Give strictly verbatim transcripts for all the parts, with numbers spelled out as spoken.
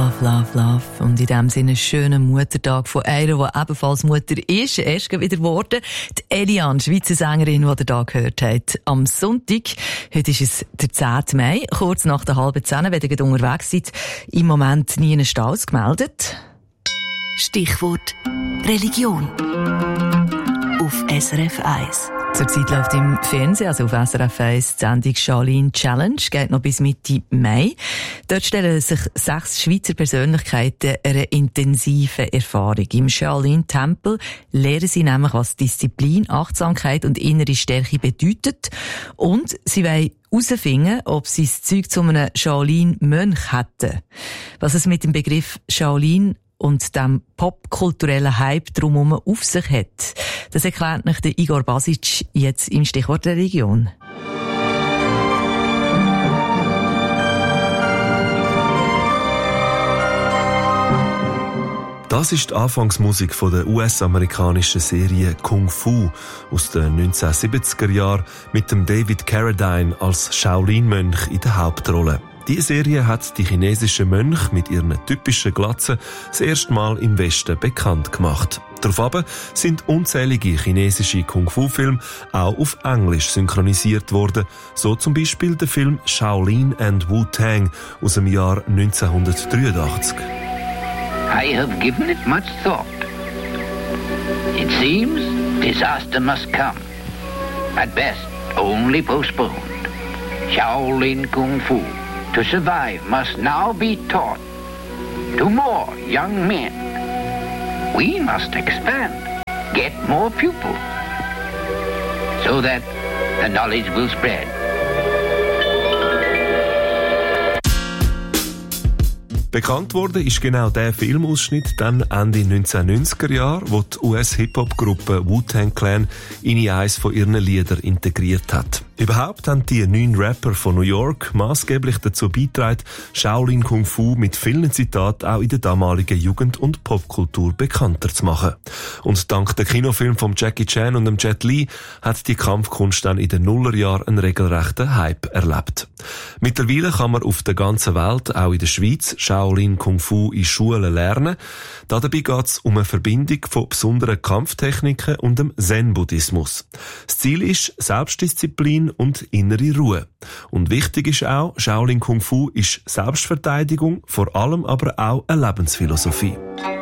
Love, Love, Love. Und in diesem Sinne einen schönen Muttertag von einer, die ebenfalls Mutter ist, erst wieder geworden. Die Eliane, Schweizer Sängerin, die ihr da gehört habt. Am Sonntag, heute ist es der zehnten Mai, kurz nach der halben zehn, wenn ihr unterwegs seid, im Moment nie einen Staus gemeldet. Stichwort Religion. Auf S R F eins. Zurzeit läuft im Fernsehen, also auf S R F eins, die Sendung Shaolin Challenge, geht noch bis Mitte Mai. Dort stellen sich sechs Schweizer Persönlichkeiten einer intensiven Erfahrung. Im Shaolin-Tempel lernen sie nämlich, was Disziplin, Achtsamkeit und innere Stärke bedeutet. Und sie wollen herausfinden, ob sie das Zeug zu einem Shaolin-Mönch hätten. Was es mit dem Begriff Shaolin und dem popkulturellen Hype drumherum auf sich hat. Das erklärt nicht der Igor Basic jetzt im Stichwort Religion. Das ist die Anfangsmusik von der U S-amerikanischen Serie Kung Fu aus den neunzehnhundertsiebziger Jahren mit dem David Carradine als Shaolin-Mönch in der Hauptrolle. Diese Serie hat die chinesischen Mönche mit ihren typischen Glatzen das erste Mal im Westen bekannt gemacht. Daraufhin sind unzählige chinesische Kung-Fu-Filme auch auf Englisch synchronisiert worden, so zum Beispiel der Film Shaolin and Wu-Tang aus dem Jahr neunzehnhundertdreiundachtzig. I have given it much thought. It seems disaster must come. At best, only postponed. Shaolin Kung Fu, to survive, must now be taught to more young men. We must expand, get more pupils, so that the knowledge will spread. Bekannt wurde ist genau der Filmausschnitt dann Ende neunzehnhundertneunziger Jahre, wo die U S-Hip-Hop-Gruppe Wu-Tang Clan in eines von ihren Liedern integriert hat. Überhaupt haben die neun Rapper von New York maßgeblich dazu beigetragen, Shaolin Kung Fu mit vielen Zitaten auch in der damaligen Jugend- und Popkultur bekannter zu machen. Und dank der Kinofilm von Jackie Chan und dem Jet Li hat die Kampfkunst dann in den Nullerjahren einen regelrechten Hype erlebt. Mittlerweile kann man auf der ganzen Welt, auch in der Schweiz, Shaolin Kung Fu in Schulen lernen. Dabei geht es um eine Verbindung von besonderen Kampftechniken und dem Zen-Buddhismus. Das Ziel ist Selbstdisziplin und innere Ruhe. Und wichtig ist auch, Shaolin Kung Fu ist Selbstverteidigung, vor allem aber auch eine Lebensphilosophie.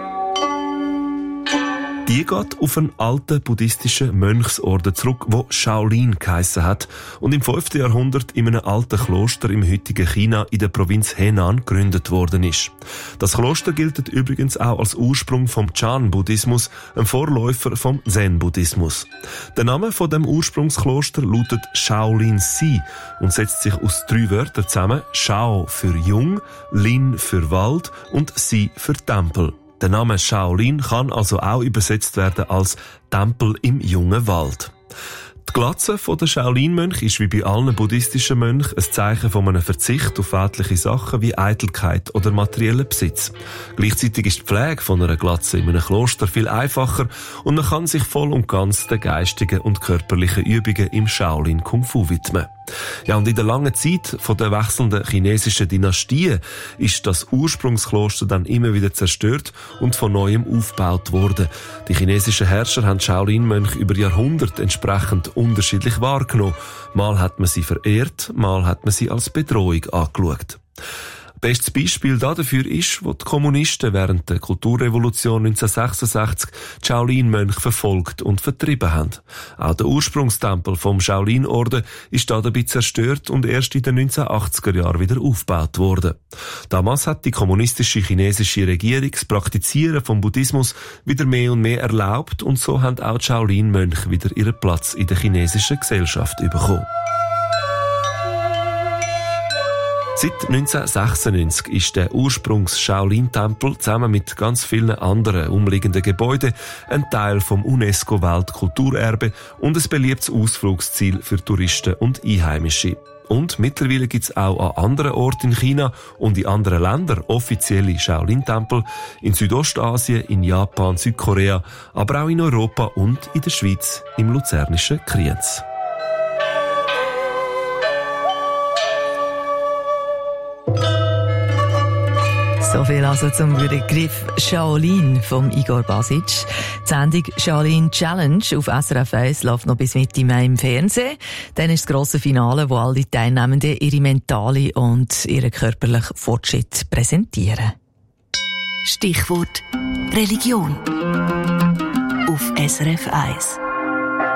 Die geht auf einen alten buddhistischen Mönchsorden zurück, wo Shaolin geheissen hat und im fünften Jahrhundert in einem alten Kloster im heutigen China in der Provinz Henan gegründet worden ist. Das Kloster gilt übrigens auch als Ursprung vom Chan-Buddhismus, ein Vorläufer vom Zen-Buddhismus. Der Name von dem Ursprungskloster lautet Shaolin-Si und setzt sich aus drei Wörtern zusammen: Shao für Jung, Lin für Wald und Si für Tempel. Der Name Shaolin kann also auch übersetzt werden als Tempel im jungen Wald. Die Glatze der Shaolin-Mönche ist wie bei allen buddhistischen Mönchen ein Zeichen von einem Verzicht auf weltliche Sachen wie Eitelkeit oder materiellen Besitz. Gleichzeitig ist die Pflege von einer Glatze in einem Kloster viel einfacher und man kann sich voll und ganz den geistigen und körperlichen Übungen im Shaolin Kung Fu widmen. Ja, und in der langen Zeit von der wechselnden chinesischen Dynastien ist das Ursprungskloster dann immer wieder zerstört und von neuem aufgebaut worden. Die chinesischen Herrscher haben Shaolin-Mönche über Jahrhunderte entsprechend unterschiedlich wahrgenommen. Mal hat man sie verehrt, mal hat man sie als Bedrohung angeschaut. Bestes Beispiel dafür ist, wo die Kommunisten während der Kulturrevolution neunzehnhundertsechsundsechzig die Shaolin-Mönche verfolgt und vertrieben haben. Auch der Ursprungstempel vom Shaolin-Orden ist dabei zerstört und erst in den neunzehnhundertachtziger Jahren wieder aufgebaut worden. Damals hat die kommunistische chinesische Regierung das Praktizieren vom Buddhismus wieder mehr und mehr erlaubt und so haben auch die Shaolin-Mönche wieder ihren Platz in der chinesischen Gesellschaft bekommen. Seit neunzehnhundertsechsundneunzig ist der Ursprungs-Shaolin-Tempel zusammen mit ganz vielen anderen umliegenden Gebäuden ein Teil vom UNESCO-Weltkulturerbe und ein beliebtes Ausflugsziel für Touristen und Einheimische. Und mittlerweile gibt es auch an anderen Orten in China und in anderen Ländern offizielle Shaolin-Tempel, in Südostasien, in Japan, Südkorea, aber auch in Europa und in der Schweiz im luzernischen Kriens. So viel also zum Begriff Shaolin vom Igor Basic. Die Sendung Shaolin Challenge auf S R F eins läuft noch bis Mitte Mai im Fernsehen. Dann ist das grosse Finale, wo alle Teilnehmenden ihre mentale und ihren körperlichen Fortschritt präsentieren. Stichwort Religion auf S R F eins.